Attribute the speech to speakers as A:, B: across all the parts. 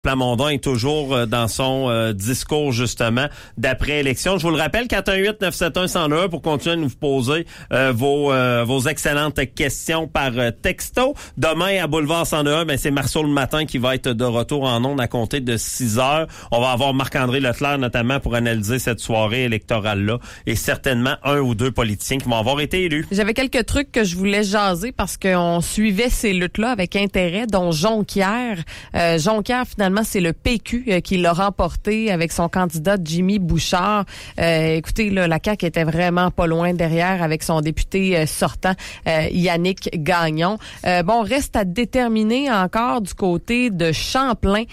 A: Plamondon est toujours dans son discours, justement, d'après-élection. Je vous le rappelle, 418-971-1001 pour continuer de vous poser vos excellentes questions par texto. Demain, à Boulevard 101, c'est Marceau le matin qui va être de retour en ondes à compter de 6 heures. On va avoir Marc-André Leclerc, notamment, pour analyser cette soirée électorale-là. Et certainement, 1 ou 2 politiciens qui vont avoir été élus.
B: J'avais quelques trucs que je voulais jaser parce qu'on suivait ces luttes-là avec intérêt, dont Jonquière. Jonquière, finalement, c'est le PQ qui l'a remporté avec son candidat Jimmy Bouchard. Écoutez, là, la CAQ était vraiment pas loin derrière avec son député sortant, Yannick Gagnon. Reste à déterminer encore du côté de Champlain.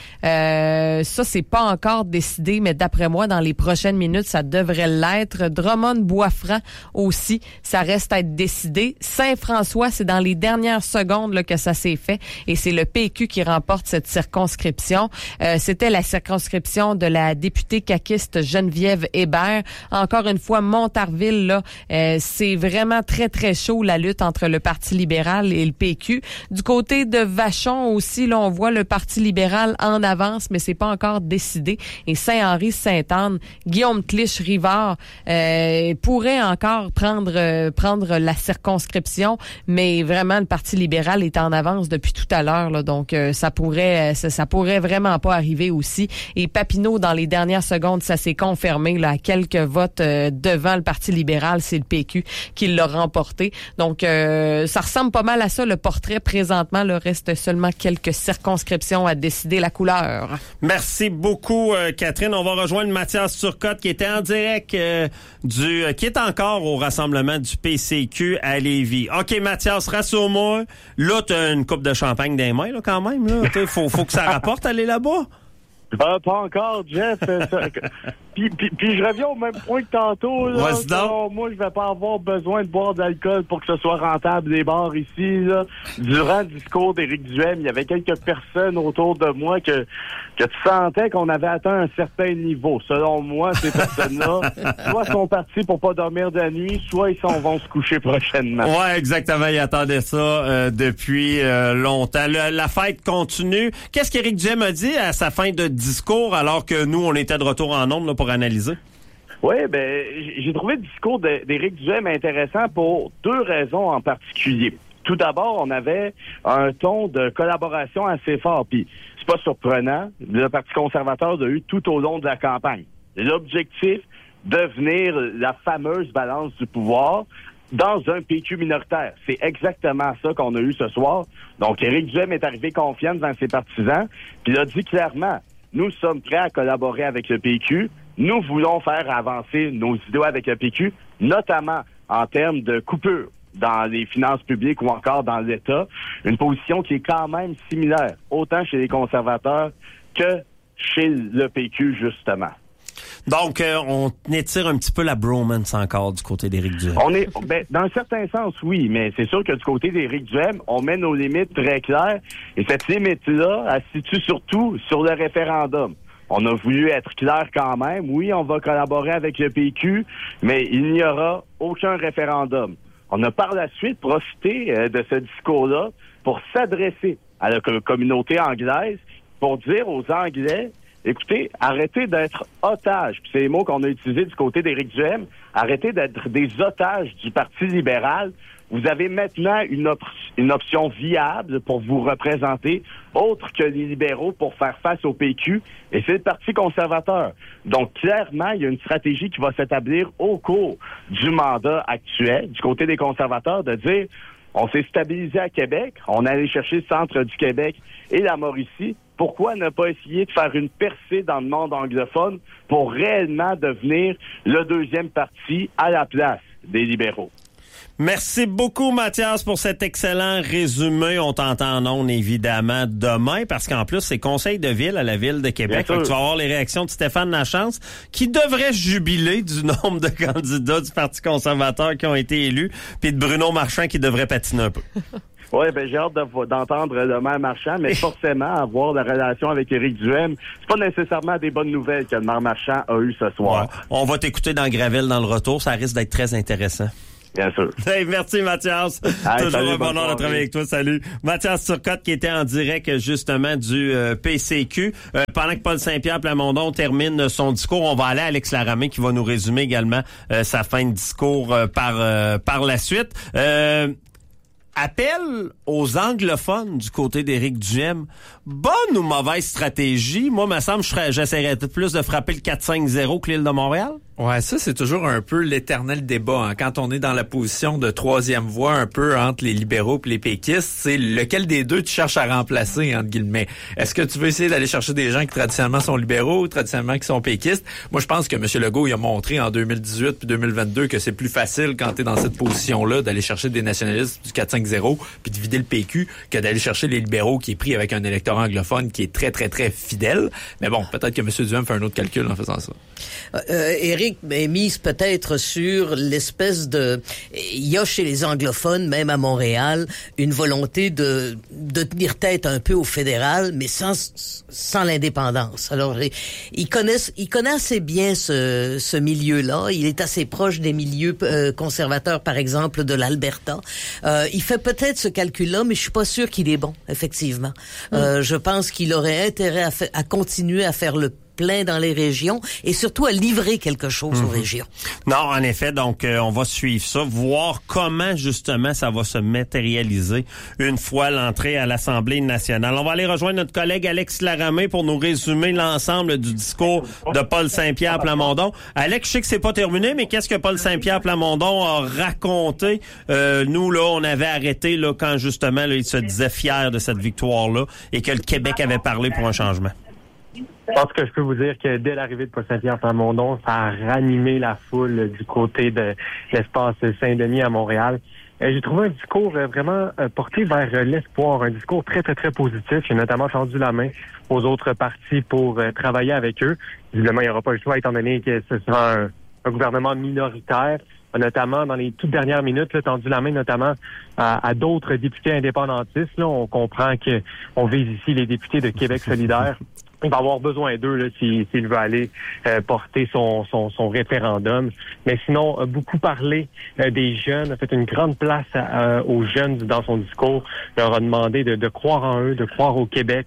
B: Ça, c'est pas encore décidé, mais d'après moi, dans les prochaines minutes, ça devrait l'être. Drummond-Boisfranc aussi, ça reste à être décidé. Saint-François, c'est dans les dernières secondes là, que ça s'est fait et c'est le PQ qui remporte cette circonscription. C'était la circonscription de la députée caquiste Geneviève Hébert. Encore une fois, Montarville, là, c'est vraiment très, très chaud la lutte entre le Parti libéral et le PQ. Du côté de Vachon aussi, là, on voit le Parti libéral en avance, mais c'est pas encore décidé. Et Saint-Henri-Sainte-Anne, Guillaume Clich-Rivard pourrait encore prendre la circonscription, mais vraiment, le Parti libéral est en avance depuis tout à l'heure, là, donc ça pourrait vraiment pas arriver aussi. Et Papineau, dans les dernières secondes, ça s'est confirmé là, à quelques votes devant le Parti libéral, c'est le PQ qui l'a remporté. Donc, ça ressemble pas mal à ça, le portrait présentement. Il reste seulement quelques circonscriptions à décider la couleur.
A: Merci beaucoup, Catherine. On va rejoindre Mathias Turcotte qui était en direct qui est encore au rassemblement du PCQ à Lévis. OK, Mathias, rassure-moi. Là, t'as une coupe de champagne dans les mains, là, quand même. Là. Faut que ça rapporte aller là-bas.
C: Pas encore, Jeff. Puis je reviens au même point que tantôt. Là, moi, je vais pas avoir besoin de boire d'alcool pour que ce soit rentable les bars ici. Là. Durant le discours d'Éric Duhaime, il y avait quelques personnes autour de moi que tu sentais qu'on avait atteint un certain niveau. Selon moi, ces personnes-là, soit sont partis pour pas dormir de la nuit, soit ils vont se coucher prochainement.
A: Ouais, exactement. Ils attendaient ça depuis longtemps. La fête continue. Qu'est-ce qu'Éric Duhaime a dit à sa fin de discours alors que nous, on était de retour en ondes là, pour analyser?
C: Oui, j'ai trouvé le discours d'Éric Duhaime intéressant pour 2 raisons en particulier. Tout d'abord, on avait un ton de collaboration assez fort, puis c'est pas surprenant, le Parti conservateur l'a eu tout au long de la campagne. L'objectif, devenir la fameuse balance du pouvoir dans un PQ minoritaire. C'est exactement ça qu'on a eu ce soir. Donc, Éric Duhaime est arrivé confiant devant ses partisans, puis il a dit clairement, nous sommes prêts à collaborer avec le PQ. Nous voulons faire avancer nos idées avec le PQ, notamment en termes de coupure dans les finances publiques ou encore dans l'État. Une position qui est quand même similaire, autant chez les conservateurs que chez le PQ, justement.
A: Donc, on étire un petit peu la bromance encore du côté d'Éric Duhaime.
C: Dans un certain sens, oui, mais c'est sûr que du côté d'Éric Duhaime, on met nos limites très claires. Et cette limite-là, elle se situe surtout sur le référendum. On a voulu être clair quand même. Oui, on va collaborer avec le PQ, mais il n'y aura aucun référendum. On a par la suite profité de ce discours-là pour s'adresser à la communauté anglaise, pour dire aux Anglais, écoutez, arrêtez d'être otages. Puis c'est les mots qu'on a utilisés du côté d'Éric Duhaime. Arrêtez d'être des otages du Parti libéral. Vous avez maintenant une option viable pour vous représenter, autre que les libéraux pour faire face au PQ, et c'est le Parti conservateur. Donc, clairement, il y a une stratégie qui va s'établir au cours du mandat actuel, du côté des conservateurs, de dire, on s'est stabilisé à Québec, on est allé chercher le centre du Québec et la Mauricie. Pourquoi ne pas essayer de faire une percée dans le monde anglophone pour réellement devenir le deuxième parti à la place des libéraux?
A: Merci beaucoup, Mathias, pour cet excellent résumé. On t'entend en ondes, évidemment, demain, parce qu'en plus, c'est conseil de ville à la Ville de Québec. Tu vas avoir les réactions de Stéphane Lachance, qui devrait jubiler du nombre de candidats du Parti conservateur qui ont été élus, puis de Bruno Marchand qui devrait patiner un peu.
C: Oui, j'ai hâte d'entendre le maire Marchand, mais forcément, avoir la relation avec Éric Duhaime, c'est pas nécessairement des bonnes nouvelles que le maire Marchand a eu ce soir.
A: Ouais. On va t'écouter dans Gravel dans le retour, ça risque d'être très intéressant.
C: Bien sûr.
A: Hey, merci Mathias. Toujours
C: salut,
A: un bonheur de travailler avec toi. Salut. Mathias Turcotte qui était en direct justement du PCQ. Pendant que Paul Saint-Pierre Plamondon termine son discours, on va aller à Alex Laramé qui va nous résumer également sa fin de discours par la suite. Appel aux anglophones du côté d'Éric Duhem. Bonne ou mauvaise stratégie? Moi, me semble, j'essaierais plus de frapper le 4-5-0 que l'île de Montréal.
D: Ouais, ça, c'est toujours un peu l'éternel débat. Hein. Quand on est dans la position de troisième voie, un peu entre les libéraux et les péquistes, c'est lequel des deux tu cherches à remplacer, entre guillemets. Est-ce que tu veux essayer d'aller chercher des gens qui traditionnellement sont libéraux, traditionnellement qui sont péquistes? Moi, je pense que M. Legault, il a montré en 2018 puis 2022 que c'est plus facile quand tu es dans cette position-là d'aller chercher des nationalistes du 4-5-0 puis de vider le PQ que d'aller chercher les libéraux qui est pris avec un électorat anglophone qui est très, très, très fidèle. Mais bon, peut-être que M. Duhem fait un autre calcul en faisant ça.
E: Éric mise peut-être sur l'espèce de... Il y a chez les anglophones, même à Montréal, une volonté de tenir tête un peu au fédéral, mais sans l'indépendance. Alors, il connaît assez bien ce milieu-là. Il est assez proche des milieux conservateurs, par exemple, de l'Alberta. Il fait peut-être ce calcul-là, mais je suis pas sûr qu'il est bon, effectivement. Je pense qu'il aurait intérêt à continuer à faire le plein dans les régions et surtout à livrer quelque chose aux régions.
A: Non, en effet, donc on va suivre ça, voir comment justement ça va se matérialiser une fois l'entrée à l'Assemblée nationale. On va aller rejoindre notre collègue Alex Laramé pour nous résumer l'ensemble du discours de Paul Saint-Pierre Plamondon. Alex, je sais que c'est pas terminé, mais qu'est-ce que Paul Saint-Pierre Plamondon a raconté? Nous, là, on avait arrêté là quand justement là, il se disait fier de cette victoire-là et que le Québec avait parlé pour un changement.
F: Je pense que je peux vous dire que dès l'arrivée de Paul Saint-Pierre Plamondon, ça a ranimé la foule du côté de l'espace Saint-Denis à Montréal. J'ai trouvé un discours vraiment porté vers l'espoir, un discours très, très, très positif. J'ai notamment tendu la main aux autres partis pour travailler avec eux. Évidemment, il n'y aura pas le choix étant donné que ce sera un gouvernement minoritaire. Notamment, dans les toutes dernières minutes, là, tendu la main notamment à d'autres députés indépendantistes. Là, on comprend qu'on vise ici les députés de Québec solidaire. Il va avoir besoin d'eux là, s'il veut aller porter son référendum. Mais sinon, a beaucoup parlé des jeunes, a fait une grande place aux jeunes dans son discours. Il leur a demandé de croire en eux, de croire au Québec.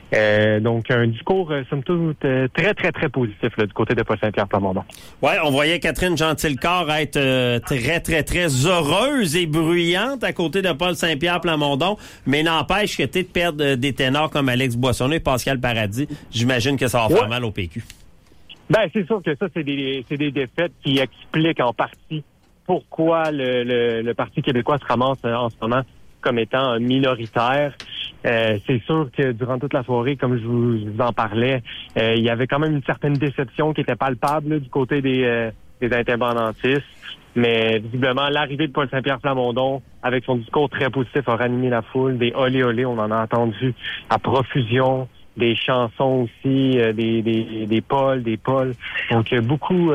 F: Donc, un discours, somme toute, très, très, très positif là, du côté de Paul Saint-Pierre Plamondon.
A: Ouais, on voyait Catherine Gentil-Corps être très, très, très heureuse et bruyante à côté de Paul Saint-Pierre Plamondon. Mais n'empêche que de perdre des ténors comme Alex Boissonneau et Pascal Paradis. J'imagine que ça va faire mal au PQ.
F: Ben, c'est sûr que ça, c'est des défaites qui expliquent en partie pourquoi le Parti québécois se ramasse en ce moment comme étant minoritaire. C'est sûr que durant toute la soirée, comme je vous en parlais, il y avait quand même une certaine déception qui était palpable là, du côté des indépendantistes. Mais visiblement, l'arrivée de Paul Saint-Pierre Plamondon, avec son discours très positif, a ranimé la foule. Des olé olé, on en a entendu à profusion. Des chansons aussi, des Pauls. Donc, beaucoup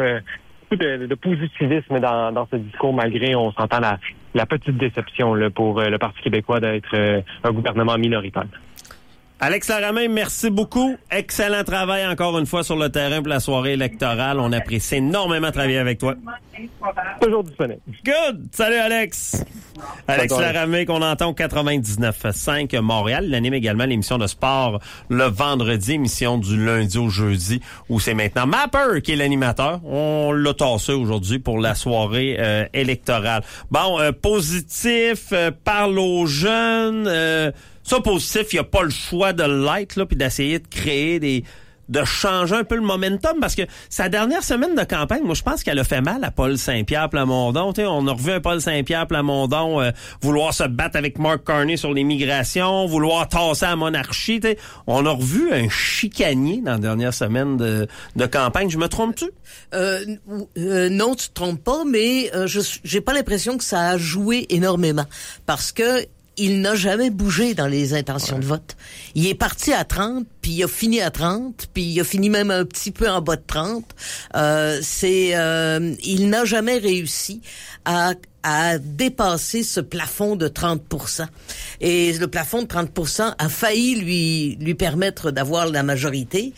F: de positivisme dans ce discours, malgré, on s'entend, la petite déception là, pour le Parti québécois d'être un gouvernement minoritaire.
A: Alex Laramé, merci beaucoup. Excellent travail encore une fois sur le terrain pour la soirée électorale. On apprécie énormément de travailler avec toi.
F: Toujours disponible.
A: Good! Salut Alex! Alex Laramé qu'on entend au 99.5 Montréal. Il anime également l'émission de sport le vendredi, émission du lundi au jeudi, où c'est maintenant Mapper qui est l'animateur. On l'a tassé aujourd'hui pour la soirée électorale. Bon, positif, parle aux jeunes... Ça, positif, il n'y a pas le choix de l'être, là, puis d'essayer de créer de changer un peu le momentum, parce que sa dernière semaine de campagne, moi, je pense qu'elle a fait mal à Paul Saint-Pierre Plamondon. T'sais, on a revu un Paul Saint-Pierre Plamondon vouloir se battre avec Mark Carney sur l'immigration, vouloir tasser la monarchie. T'sais. On a revu un chicanier dans la dernière semaine de campagne. Je me trompe-tu?
E: Non, tu te trompes pas, mais j'ai pas l'impression que ça a joué énormément, parce que il n'a jamais bougé dans les intentions de vote. Il est parti à 30, puis il a fini à 30, puis il a fini même un petit peu en bas de 30. Il n'a jamais réussi à a dépassé ce plafond de 30%. Et le plafond de 30% a failli lui permettre d'avoir la majorité,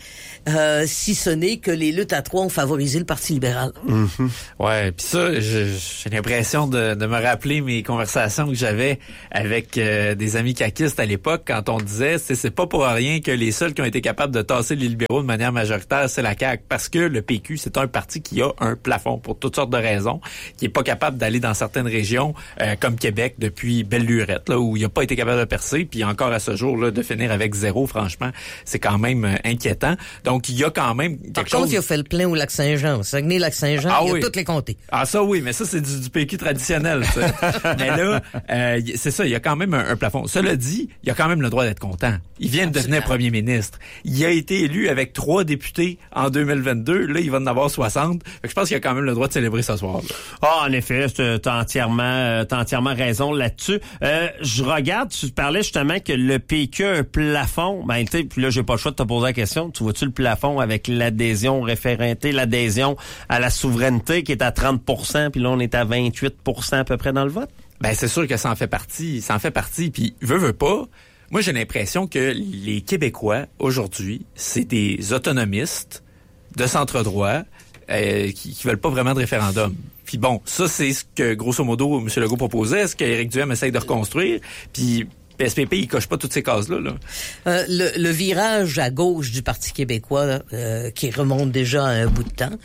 E: si ce n'est que les luttes à trois ont favorisé le Parti libéral.
D: Mm-hmm. Ouais, puis ça, j'ai l'impression de me rappeler mes conversations que j'avais avec des amis caquistes à l'époque, quand on disait c'est pas pour rien que les seuls qui ont été capables de tasser les libéraux de manière majoritaire, c'est la CAQ, parce que le PQ, c'est un parti qui a un plafond pour toutes sortes de raisons, qui est pas capable d'aller dans certaines régions comme Québec depuis belle lurette, là où il a pas été capable de percer, puis encore à ce jour là de finir avec 0, franchement, c'est quand même inquiétant. Donc il y a quand même quelque chose.
E: Par contre, il a fait le plein au Lac-Saint-Jean, Saguenay-Lac-Saint-Jean, il a toutes les comtés.
D: Ah ça oui, mais ça c'est du PQ traditionnel. Mais là, c'est ça, il y a quand même un plafond. Cela dit, il a quand même le droit d'être content. Il vient de devenir premier ministre. Il a été élu avec 3 députés en 2022. Là, il va en avoir 60. Fait que je pense qu'il a quand même le droit de célébrer ce soir.
A: Ah, en effet, t'as entièrement raison là-dessus. Je regarde, tu parlais justement que le PQ a un plafond. Ben, tu sais, puis là, j'ai pas le choix de te poser la question. Tu vois-tu le plafond avec l'adhésion référendée, l'adhésion à la souveraineté qui est à 30%, puis là, on est à 28% à peu près dans le vote?
D: Ben, c'est sûr que ça en fait partie. Puis, veut pas. Moi, j'ai l'impression que les Québécois, aujourd'hui, c'est des autonomistes de centre-droit qui veulent pas vraiment de référendum. Puis bon, ça, c'est ce que, grosso modo, M. Legault proposait, ce qu'Éric Duhem essaye de reconstruire. Puis PSPP, il coche pas toutes ces cases-là. Là.
E: Le virage à gauche du Parti québécois, qui remonte déjà à un bout de temps,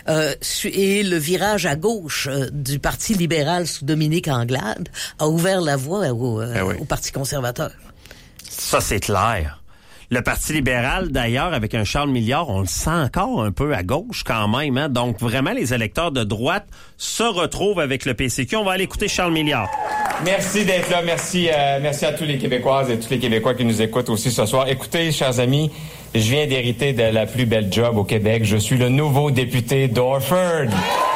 E: et le virage à gauche du Parti libéral sous Dominique Anglade a ouvert la voie au Parti conservateur.
A: Ça, c'est clair. Le Parti libéral, d'ailleurs, avec un Charles Milliard, on le sent encore un peu à gauche quand même. Hein? Donc, vraiment, les électeurs de droite se retrouvent avec le PCQ. On va aller écouter Charles Milliard.
G: Merci d'être là. Merci à tous les Québécoises et tous les Québécois qui nous écoutent aussi ce soir. Écoutez, chers amis, je viens d'hériter de la plus belle job au Québec. Je suis le nouveau député d'Orford.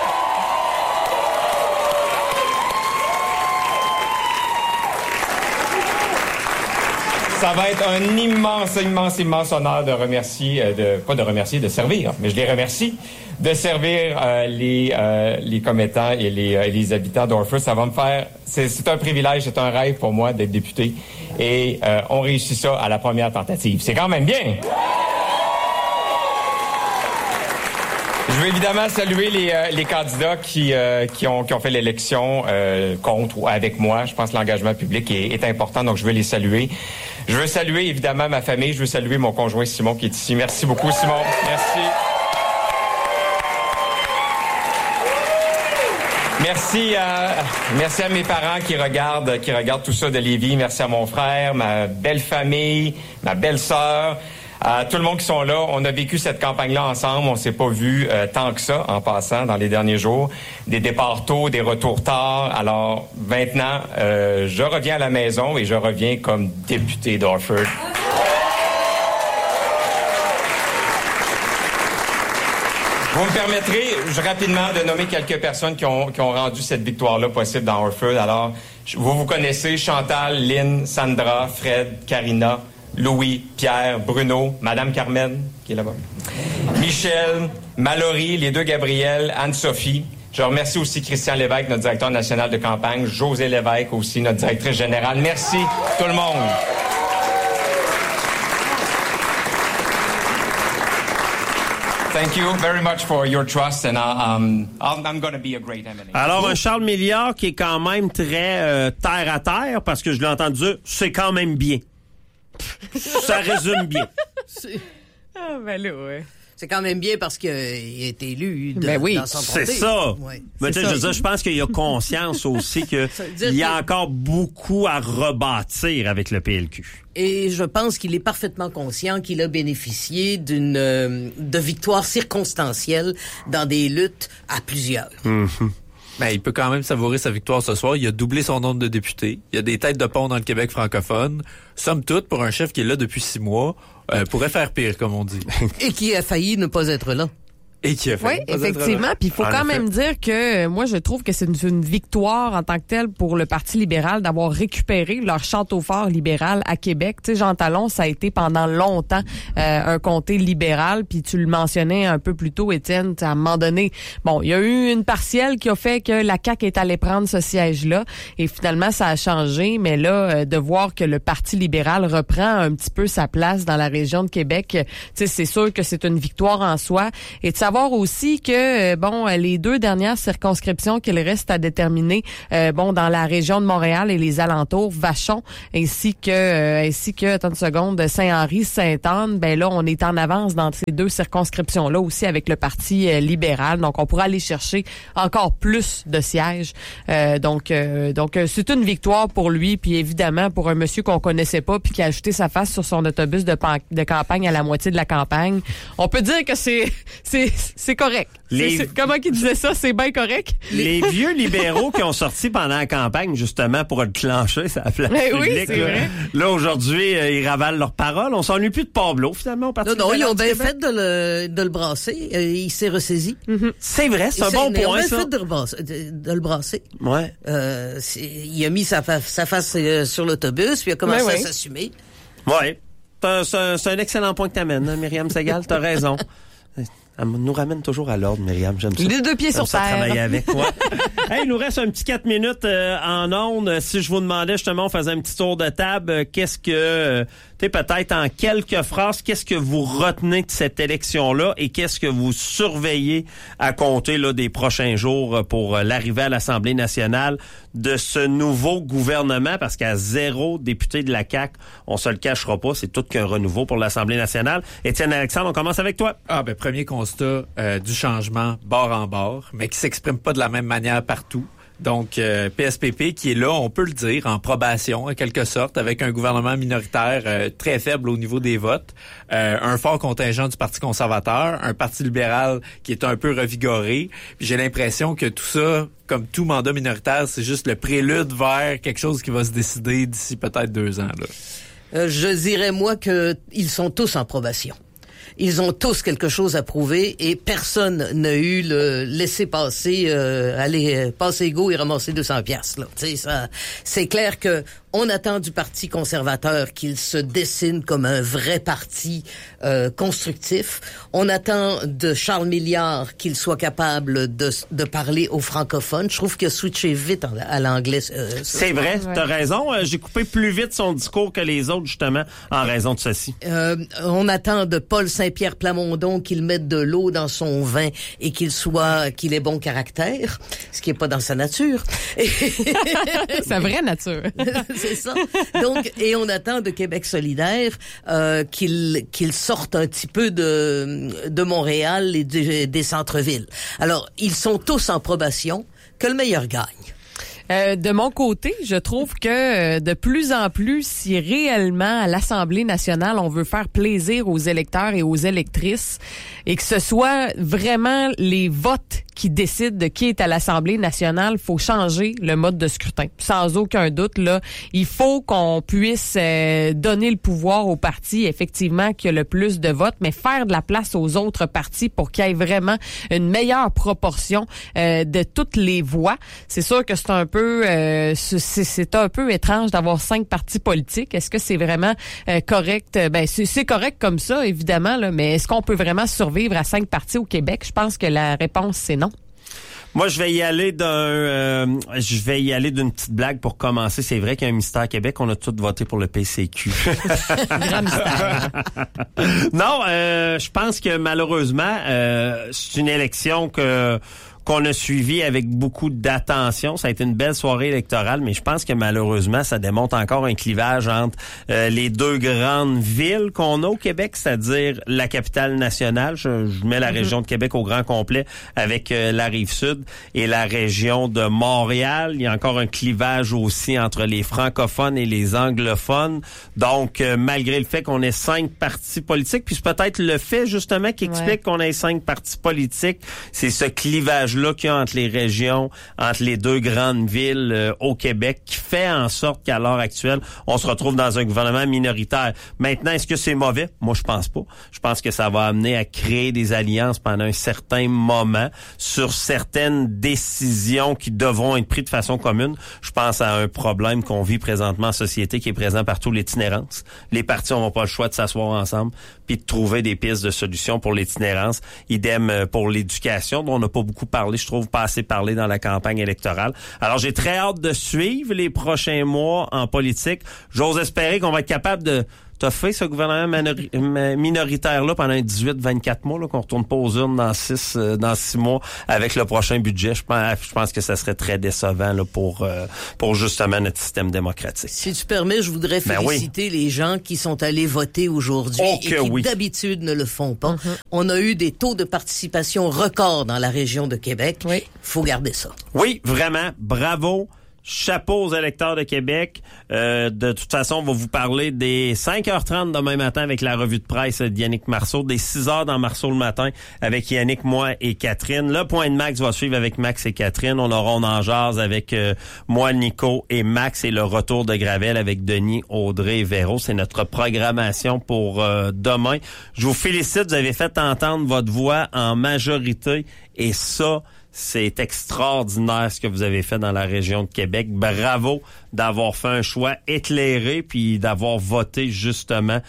G: Ça va être un immense honneur de de servir, mais je les remercie, de servir les commettants et les habitants d'Orford. Ça va me faire, c'est un privilège, c'est un rêve pour moi d'être député, et on réussit ça à la première tentative. C'est quand même bien. Je veux évidemment saluer les candidats qui ont fait l'élection contre ou avec moi. Je pense que l'engagement public est important, donc je veux les saluer. Je veux saluer évidemment ma famille. Je veux saluer mon conjoint Simon qui est ici. Merci beaucoup, Simon. Merci. Merci à mes parents qui regardent tout ça de Lévis. Merci à mon frère, ma belle famille, ma belle-sœur. À tout le monde qui sont là, on a vécu cette campagne-là ensemble. On s'est pas vu tant que ça en passant dans les derniers jours. Des départs tôt, des retours tard. Alors maintenant, je reviens à la maison et je reviens comme député d'Orford. Vous me permettrez rapidement de nommer quelques personnes qui ont rendu cette victoire-là possible dans Orford. Alors, vous connaissez Chantal, Lynn, Sandra, Fred, Karina, Louis, Pierre, Bruno, Madame Carmen, qui est là-bas, Michel, Mallory, les deux Gabriel, Anne-Sophie. Je remercie aussi Christian Lévesque, notre directeur national de campagne, José Lévesque aussi, notre directrice générale. Merci tout le monde. Thank you very much for your trust, and I'm going to be a great MLA.
A: Alors, un Charles Milliard qui est quand même très terre à terre, parce que je l'ai entendu dire, c'est quand même bien. Ça résume bien.
B: Ah, ben là, ouais.
E: C'est quand même bien parce qu'il a été élu dans son comté.
A: C'est ça.
E: Ouais.
A: Mais tu sais, je pense qu'il y a conscience aussi qu'il y a encore beaucoup à rebâtir avec le PLQ.
E: Et je pense qu'il est parfaitement conscient qu'il a bénéficié de victoires circonstancielles dans des luttes à plusieurs.
A: Mm-hmm.
D: Ben, il peut quand même savourer sa victoire ce soir. Il a doublé son nombre de députés. Il y a des têtes de pont dans le Québec francophone. Somme toute, pour un chef qui est là depuis 6 mois, pourrait faire pire, comme on dit.
E: Et qui a failli ne pas être là.
D: Et qui a fait.
B: Oui, effectivement. Puis il faut quand même dire que moi, je trouve que c'est une victoire en tant que telle pour le Parti libéral d'avoir récupéré leur château fort libéral à Québec. Tu sais, Jean Talon, ça a été pendant longtemps un comté libéral. Puis tu le mentionnais un peu plus tôt, Étienne, à un moment donné, bon, il y a eu une partielle qui a fait que la CAQ est allée prendre ce siège-là. Et finalement, ça a changé. Mais là, de voir que le Parti libéral reprend un petit peu sa place dans la région de Québec, tu sais, c'est sûr que c'est une victoire en soi. Et de savoir aussi que, les 2 dernières circonscriptions qu'il reste à déterminer, dans la région de Montréal et les alentours, Vachon, ainsi que, attends une seconde, Saint-Henri, Sainte-Anne, ben là, on est en avance dans ces 2 circonscriptions-là aussi avec le Parti libéral. Donc, on pourra aller chercher encore plus de sièges. Donc, c'est une victoire pour lui, puis évidemment, pour un monsieur qu'on connaissait pas, puis qui a ajouté sa face sur son autobus de campagne à la moitié de la campagne. On peut dire que c'est correct. Comment qu'il disait ça? C'est bien correct.
A: Les vieux libéraux qui ont sorti pendant la campagne, justement, pour le clencher, ça a place publique.
B: Oui, c'est vrai.
A: Là, aujourd'hui, ils ravalent leurs paroles. On s'ennuie plus de Pablo, finalement, au Parti
E: Non, ils ont bien
A: Québec.
E: fait de le brasser. Il s'est ressaisi.
B: Mm-hmm.
A: C'est vrai, c'est un bon point,
E: Ils ont bien
A: ça.
E: fait de le brasser.
A: Ouais.
E: Il a mis sa face sur l'autobus, puis il a commencé à s'assumer.
A: Ouais. C'est un excellent point que t'amènes, hein, Myriam Segal. T'as raison. Elle nous ramène toujours à l'ordre, Myriam. J'aime ça.
B: Les 2 pieds sur terre.
A: Travailler avec toi. Hey, il nous reste un petit 4 minutes en ondes. Si je vous demandais justement, on faisait un petit tour de table, qu'est-ce que, peut-être en quelques phrases, qu'est-ce que vous retenez de cette élection-là et qu'est-ce que vous surveillez à compter là des prochains jours pour l'arrivée à l'Assemblée nationale de ce nouveau gouvernement? Parce qu'à 0 député de la CAQ, on se le cachera pas, c'est tout qu'un renouveau pour l'Assemblée nationale. Étienne Alexandre, on commence avec toi.
D: Premier constat du changement bord en bord, mais qui s'exprime pas de la même manière partout. Donc, PSPP qui est là, on peut le dire, en probation, en quelque sorte, avec un gouvernement minoritaire très faible au niveau des votes, un fort contingent du Parti conservateur, un Parti libéral qui est un peu revigoré. Puis j'ai l'impression que tout ça, comme tout mandat minoritaire, c'est juste le prélude vers quelque chose qui va se décider d'ici peut-être 2 ans. Là.
E: Je dirais, moi, que ils sont tous en probation. Ils ont tous quelque chose à prouver et personne n'a eu le laisser-passer, aller passer go et ramasser 200 piastres. Là. Tu sais, ça, c'est clair que on attend du Parti conservateur qu'il se dessine comme un vrai parti constructif. On attend de Charles Milliard qu'il soit capable de parler aux francophones. Je trouve qu'il a switché vite à l'anglais.
A: C'est vrai, t'as raison. J'ai coupé plus vite son discours que les autres, justement, en raison de ceci.
E: On attend de Paul Saint-Pierre Plamondon qu'il mette de l'eau dans son vin et qu'il ait bon caractère, ce qui est pas dans sa nature.
B: Sa vraie nature.
E: C'est ça. Donc, et on attend de Québec solidaire qu'il sorte un petit peu de Montréal et des centres-villes. Alors, ils sont tous en probation, que le meilleur gagne.
B: De mon côté, je trouve que de plus en plus, si réellement à l'Assemblée nationale, on veut faire plaisir aux électeurs et aux électrices et que ce soit vraiment les votes qui décident de qui est à l'Assemblée nationale, faut changer le mode de scrutin. Sans aucun doute, là, il faut qu'on puisse donner le pouvoir aux partis, effectivement, qui a le plus de votes, mais faire de la place aux autres partis pour qu'il y ait vraiment une meilleure proportion de toutes les voix. C'est sûr que c'est un peu étrange d'avoir 5 partis politiques. Est-ce que c'est vraiment correct? C'est correct comme ça, évidemment, là, mais est-ce qu'on peut vraiment survivre à 5 partis au Québec? Je pense que la réponse, c'est non.
A: Moi, je vais y aller d'une petite blague pour commencer. C'est vrai qu'il y a un mystère à Québec. On a tous voté pour le PCQ.
B: Grand mystère.
A: Non, je pense que malheureusement, c'est une élection qu'on a suivi avec beaucoup d'attention. Ça a été une belle soirée électorale, mais je pense que malheureusement, ça démontre encore un clivage entre les 2 grandes villes qu'on a au Québec, c'est-à-dire la capitale nationale. Je mets la région de Québec au grand complet avec la Rive-Sud et la région de Montréal. Il y a encore un clivage aussi entre les francophones et les anglophones. Donc, malgré le fait qu'on ait 5 partis politiques, puis c'est peut-être le fait justement qui explique qu'on ait 5 partis politiques, c'est ce clivage décalage-là qu'il y a entre les régions, entre les deux grandes villes au Québec, qui fait en sorte qu'à l'heure actuelle, on se retrouve dans un gouvernement minoritaire. Maintenant, est-ce que c'est mauvais? Moi, je pense pas. Je pense que ça va amener à créer des alliances pendant un certain moment sur certaines décisions qui devront être prises de façon commune. Je pense à un problème qu'on vit présentement en société qui est présent partout, l'itinérance. Les partis n'auront pas le choix de s'asseoir ensemble puis de trouver des pistes de solutions pour l'itinérance. Idem pour l'éducation, dont on n'a pas beaucoup parlé, je trouve pas assez parlé dans la campagne électorale. Alors, j'ai très hâte de suivre les prochains mois en politique. J'ose espérer qu'on va être capable de toffer ce gouvernement minoritaire-là pendant 18-24 mois, là, qu'on retourne pas aux urnes dans 6 mois avec le prochain budget. Je pense que ça serait très décevant là, pour justement notre système démocratique.
E: Si tu permets, je voudrais féliciter les gens qui sont allés voter aujourd'hui et qui d'habitude ne le font pas. On a eu des taux de participation records dans la région de Québec. Oui. Faut garder ça.
A: Oui, vraiment. Bravo. Chapeau aux électeurs de Québec. De toute façon, on va vous parler des 5h30 demain matin avec la revue de presse d'Yannick Marceau, des 6h dans Marceau le matin avec Yannick, moi et Catherine. Le point de Max va suivre avec Max et Catherine. On aura On en jase avec moi, Nico et Max, et le retour de Gravel avec Denis, Audrey et Véro. C'est notre programmation pour demain. Je vous félicite, vous avez fait entendre votre voix en majorité, et ça, c'est extraordinaire ce que vous avez fait dans la région de Québec. Bravo d'avoir fait un choix éclairé puis d'avoir voté justement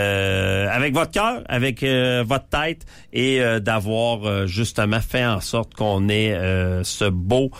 A: avec votre cœur, avec votre tête, et d'avoir justement fait en sorte qu'on ait ce beau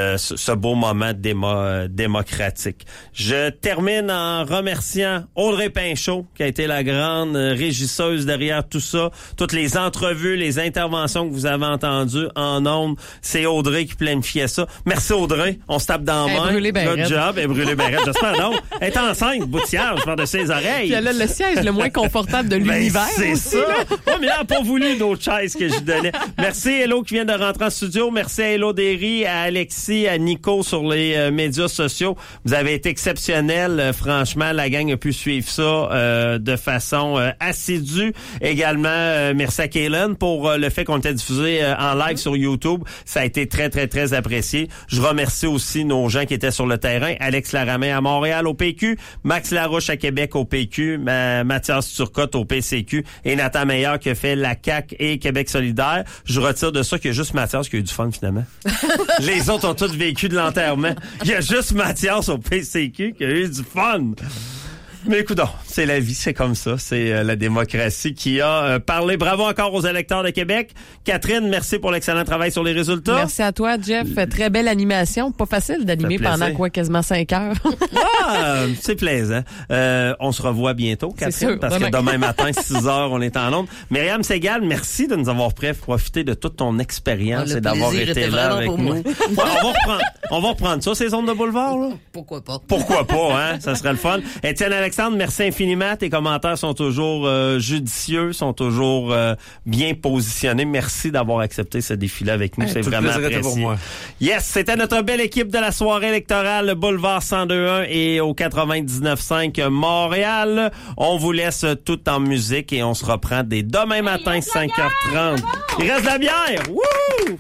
A: moment démocratique. Je termine en remerciant Audrey Pinchot, qui a été la grande régisseuse derrière tout ça, toutes les entrevues, les interventions que vous avez entendues en ondes. C'est Audrey qui planifiait ça. Merci Audrey, on se tape dans la main. Good job, et brûlé Barrette. J'espère non. Elle est enceinte, boutière, je parle de ses oreilles.
B: Puis elle a le siège le moins confortable de l'univers.
A: C'est
B: aussi,
A: ça. Oh, mais elle n'a pas voulu d'autres chaises que je donnais. Merci Hello qui vient de rentrer en studio. Merci à Hello Derry, à Alexis, à Nico sur les médias sociaux. Vous avez été exceptionnels. Franchement, la gang a pu suivre ça de façon assidue. Également, merci à Kaylen pour le fait qu'on était diffusé en live sur YouTube. Ça a été très, très, très apprécié. Je remercie aussi nos gens qui étaient sur le terrain. Alex Laramé à Montréal au PQ, Max Larouche à Québec au PQ, Mathias Turcotte au PCQ et Nathan Meilleur qui a fait la CAQ et Québec solidaire. Je retire de ça qu'il y a juste Mathias qui a eu du fun finalement. Les autres ont tous vécu de l'enterrement. Il y a juste Mathias au PCQ qui a eu du fun. Mais écoute, c'est la vie, c'est comme ça. C'est la démocratie qui a parlé. Bravo encore aux électeurs de Québec. Catherine, merci pour l'excellent travail sur les résultats.
B: Merci à toi, Jeff. Très belle animation. Pas facile d'animer pendant quasiment 5 heures.
A: C'est plaisant. On se revoit bientôt, Catherine,
B: sûr,
A: parce que demain matin, 6 heures, on est en onde. Myriam Segal, merci de nous avoir profité de toute ton expérience et d'avoir été là avec nous. Ouais, on va reprendre ça, ces ondes de boulevard, là.
E: Pourquoi pas?
A: Pourquoi pas, hein? Ça serait le fun. Étienne Alexandre, merci infiniment. Tes commentaires sont toujours judicieux, sont toujours bien positionnés. Merci d'avoir accepté ce défi-là avec nous. C'est vraiment apprécié. Pour moi. Yes, c'était notre belle équipe de la soirée électorale, le Boulevard 102.1 et au 99.5 Montréal. On vous laisse tout en musique et on se reprend dès demain matin, 5h30. Il reste de la bière! Wouh!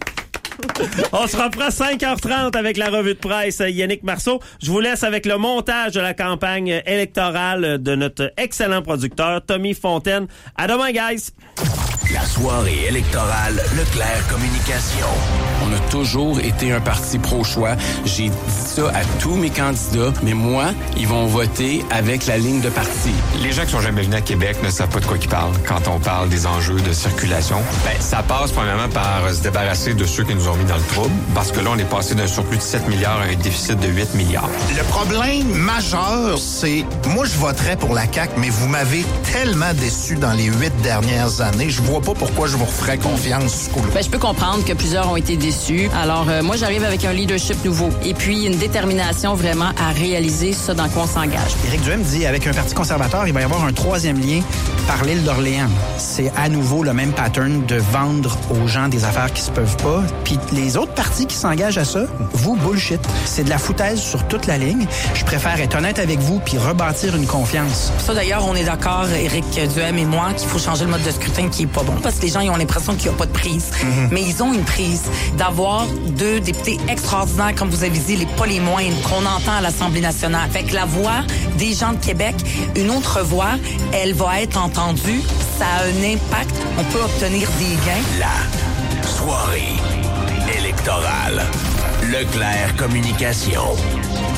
A: On se reprend 5h30 avec la revue de presse Yannick Marceau. Je vous laisse avec le montage de la campagne électorale de notre excellent producteur Tommy Fontaine. À demain, guys!
H: La soirée électorale Leclerc Communication.
I: On a toujours été un parti pro-choix. J'ai dit ça à tous mes candidats, mais moi, ils vont voter avec la ligne de parti.
J: Les gens qui sont jamais venus à Québec ne savent pas de quoi ils parlent quand on parle des enjeux de circulation. Ça passe premièrement par se débarrasser de ceux qui nous ont mis dans le trouble, parce que là, on est passé d'un surplus de 7 milliards à un déficit de 8 milliards.
K: Le problème majeur, c'est, moi, je voterais pour la CAQ, mais vous m'avez tellement déçu dans les 8 dernières années, je vois pas pourquoi je vous referais confiance ce coup-là.
L: Je peux comprendre que plusieurs ont été déçus. Alors, moi, j'arrive avec un leadership nouveau et puis une détermination vraiment à réaliser ça dans quoi on s'engage.
M: Éric Duhem dit, avec un parti conservateur, il va y avoir un troisième lien par l'île d'Orléans. C'est à nouveau le même pattern de vendre aux gens des affaires qui se peuvent pas, puis les autres partis qui s'engagent à ça, vous bullshit. C'est de la foutaise sur toute la ligne. Je préfère être honnête avec vous puis rebâtir une confiance.
N: Ça, d'ailleurs, on est d'accord, Éric Duhem et moi, qu'il faut changer le mode de scrutin qui est pas bon parce que les gens, ils ont l'impression qu'il n'y a pas de prise. Mais ils ont une prise d'avoir 2 députés extraordinaires, comme vous avez dit, pas les moindres, qu'on entend à l'Assemblée nationale. Fait que la voix des gens de Québec, une autre voix, elle va être entendue. Ça a un impact. On peut obtenir des gains.
H: La soirée électorale. Leclerc Communication.